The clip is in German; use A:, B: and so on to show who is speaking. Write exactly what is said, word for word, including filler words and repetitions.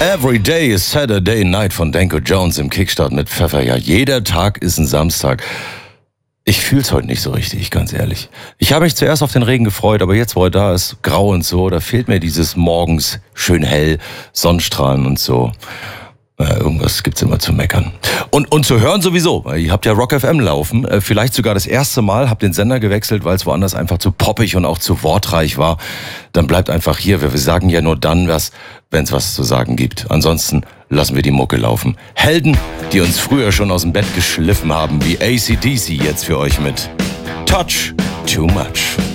A: Every day is Saturday night von Danko Jones im Kickstart mit Pfeffer. Ja, jeder Tag ist ein Samstag. Ich fühl's heute nicht so richtig, ganz ehrlich. Ich habe mich zuerst auf den Regen gefreut, aber jetzt, wo er da ist, grau und so, da fehlt mir dieses morgens schön hell, Sonnenstrahlen und so. Ja, irgendwas gibt's immer zu meckern. Und, und zu hören sowieso. Ihr habt ja Rock F M laufen. Vielleicht sogar das erste Mal, habt den Sender gewechselt, weil es woanders einfach zu poppig und auch zu wortreich war. Dann bleibt einfach hier. Wir sagen ja nur dann was, wenn es was zu sagen gibt. Ansonsten lassen wir die Mucke laufen. Helden, die uns früher schon aus dem Bett geschliffen haben, wie A C D C jetzt für euch mit Touch Too Much.